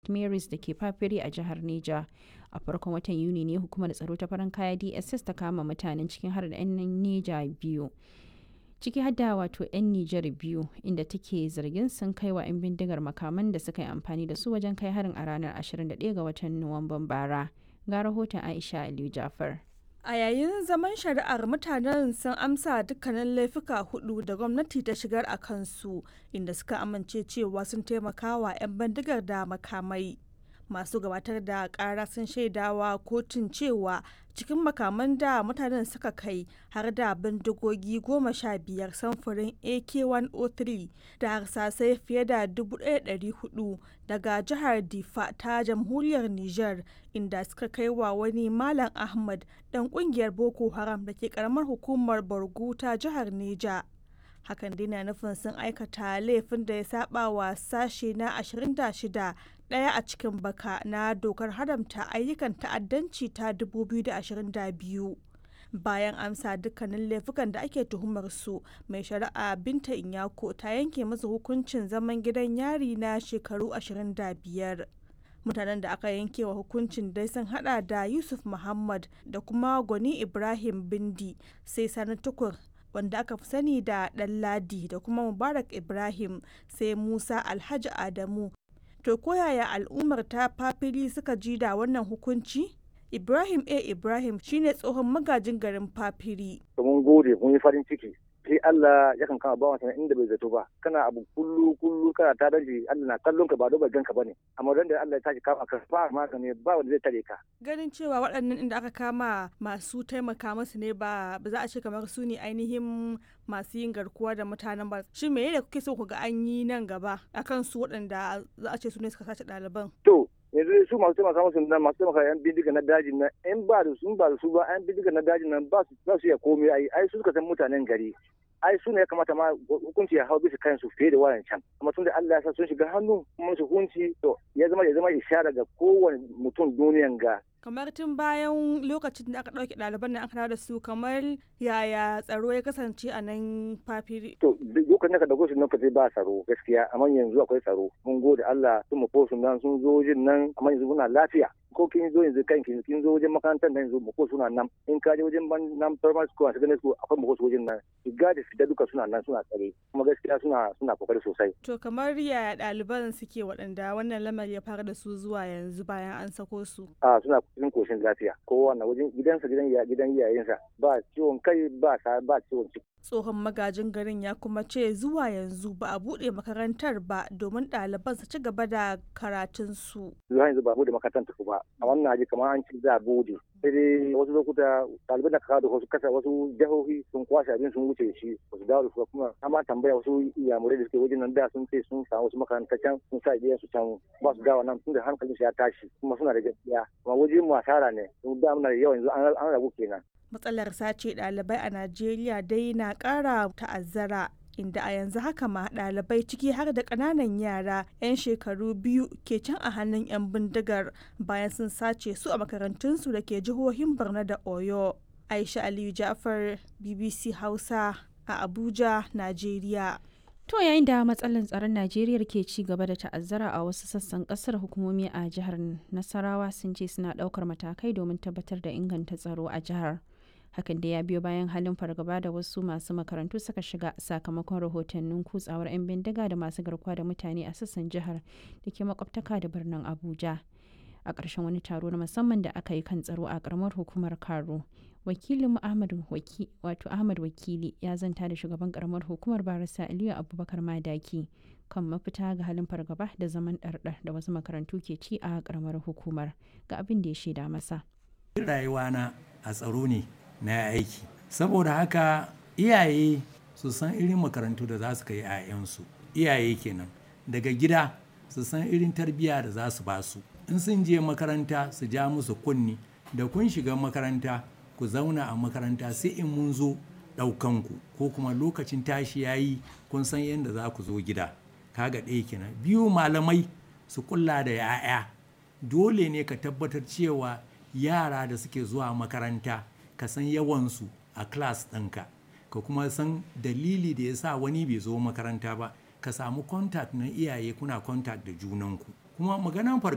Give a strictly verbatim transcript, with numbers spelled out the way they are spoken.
Mary's da ke Papiri a jihar Neja. A farkon watan Yuni ne hukumar tsaro ta farin kaya D S S ta kama mutanen cikin har da 'yan Neja biyu. Ciki hadda wato 'yan Nijar biyu inda take zargin sun kai wa 'yan bindigar makaman da suka yi amfani da su wajen kai harin a ranar ashirin da ɗaya ga watan Nuwamban bara. Ga rahoton Aisha Aliyu Jafar. A yayin zaman shari'ar mutanen sun amsa dukkanin laifuka hudu da gwamnati ta shigar a kansu inda suka amince cewa sun taimaka wa 'yan bindigar da makamai. Masu gabatar da kara sun shaidawa kotun cewa cikin makaman da mutanen suka kai har da bindigogi goma sha biyar samfurin A K one oh three da harsasai fiye da dubu ɗaya da ɗari hudu daga jihar Difa ta jamhuriyar Nijar inda suka kai wa wani Malam Ahmad dan kungiyar Boko Haram da ke karamar hukumar Borgu ta jihar Neja. Hakan dai na nufin sun aikata laifin da ya saba wa sashe na ashirin da shida ɗaya a cikin baka na dokar haramta ayyukan ta'addanci ta dubu biyu da ashirin da biyu. Bayan amsa dukkanin laifukan da ake tuhumar su, mai shari'a Binta Inyako ta yanke musu hukuncin zaman gidan yari na shekaru ashirin da biyar. Mutanen da aka yanke wa hukuncin dai sun hada da Yusuf Muhammad da kuma Gwani Ibrahim Bindi, sai Sani Tukur wanda aka fi sani da Ɗanladi da kuma Mubarak Ibrahim, sai Musa Alhaji Adamu. To koyaya al'ummar ta Papiri suka ji da wannan hukunci? Ibrahim A. Ibrahim shine tsohon magajin garin Papiri. Mun gode, mun yi farin ciki. Sai Allah ya kan kama bawan sana inda bai zato ba. Kana abu kullu kullu kana ta daji Allah na kallon ka ba do bai ganka bane. Amma dan da Allah ya tashi kama ka ba magani ba wanda zai tare ka. Ganin cewa waɗannan inda aka kama masu taimaka musu ne ba ba za a ce kamar su ne ainihin masu yin garkuwa da mutanen ba. Shin me ne kuke so ku ga an yi nan gaba akan su waɗanda za a ce su ne suka sace ɗaliban? To yanzu su masu taimaka musu nan masu taimaka yan bindiga na dajin nan in ba da su ba da su ba yan bindiga na dajin nan ba su za su iya komai ai ai su suka san mutanen gari. ai su ne ya kamata ma hukunci ya hau bisa kansu fiye da wayan can amma tun da Allah ya sa sun shiga hannu kuma su hukunci to ya zama ya zama ishara ga kowane mutum duniyan ga. Kamar tun bayan lokacin da aka ɗauke ɗaliban da aka dawo da su kamar yaya tsaro ya kasance a nan Papiri. To lokacin da ka dauko su nan fate ba tsaro gaskiya amma yanzu akwai tsaro mun gode Allah sun mu sun nan sun zo wajen nan amma yanzu muna lafiya. Ko kin zo yanzu kan kin kin zo wajen makarantar nan yanzu ko suna nan in ka je wajen ban nan primary school a secondary school akwai mako wajen nan shiga da fita duka suna nan suna tsare kuma gaskiya suna suna kokari sosai. To kamar yaya ɗaliban suke waɗanda wannan lamari ya fara da su zuwa yanzu bayan an sako su? A suna cikin koshin lafiya kowa na wajen gidansa gidan ya gidan iyayensa ba ciwon kai ba ba ciwon ciki. Tsohon magajin garin ya kuma ce zuwa yanzu ba a buɗe makarantar ba domin ɗaliban su ci gaba da karatunsu. Zuwa yanzu ba a buɗe makarantar ba a wannan aji kamar an ci za a buɗe. Sai dai wasu lokuta ɗaliban da ka kawo da wasu kasa wasu jihohi sun kwashe abin sun wuce shi wasu dawo da su kuma amma tambaya wasu iyamurai da suke wajen nan da sun ce sun samu wasu makarantar can sun sa iyayen su can ba su dawo nan tun da hankalin su ya tashi kuma suna da gaskiya kuma wajen mu asara ne sun da muna da yawa yanzu an rabu kenan. Matsalar sace ɗalibai a Najeriya dai na ƙara ta'azzara inda a yanzu haka ma ɗalibai ciki har da ƙananan yara 'yan shekaru biyu ke can a hannun 'yan bindigar bayan sun sace su a makarantunsu da ke jihohin Borno da Oyo. Aisha Aliyu Ja'far, B B C Hausa a Abuja, Najeriya. To yayin da matsalar tsaron Najeriya ke ci gaba da ta'azzara a wasu sassan kasar, hukumomi a jihar Nasarawa sun ce suna ɗaukar matakai domin tabbatar da inganta tsaro a jihar. Hakan da ya biyo bayan halin fargaba da wasu masu makarantu suka shiga sakamakon rahotannin kutsawar 'yan bindiga da masu garkuwa da mutane a sassan jihar da ke makwabtaka da birnin Abuja. A ƙarshen wani taro na musamman da aka yi kan tsaro a ƙaramar hukumar Karo, wakilin Ahmad Waki, wato Ahmad Wakili ya zanta da shugaban ƙaramar hukumar Barisa Aliyu Abubakar Madaki kan mafita ga halin fargaba da zaman ɗarɗar da wasu makarantu ke ci a ƙaramar hukumar, ga abin da ya shaida masa. Rayuwana a tsaro ne na aiki, saboda haka iyaye su san irin makarantu da za su kai 'ya'yansu, iyaye kenan daga gida su san irin tarbiyya da za su ba su, in sun je makaranta su ja musu kunni da kun shiga makaranta ku zauna a makaranta sai in mun zo ɗaukanku ko kuma lokacin tashi yayi kun san yadda za ku zo gida. Kaga ɗaya kenan. Biyu, malamai su kulla da 'ya'ya, dole ne ka tabbatar cewa yara da suke zuwa makaranta ka san yawansu a class ɗinka, ka kuma san dalili da ya sa wani bai zo makaranta ba, ka samu contact na iyaye, kuna contact da junanku. Kuma maganan fargaba